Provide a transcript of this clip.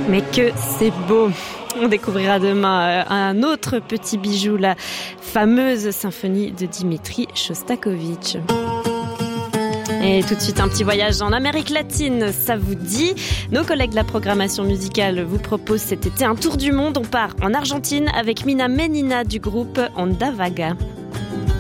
Mais que c'est beau! On découvrira demain un autre petit bijou, la fameuse symphonie de Dimitri Shostakovich. Et tout de suite, un petit voyage en Amérique latine, ça vous dit? Nos collègues de la programmation musicale vous proposent cet été un tour du monde. On part en Argentine avec Mina Menina du groupe Onda Vaga.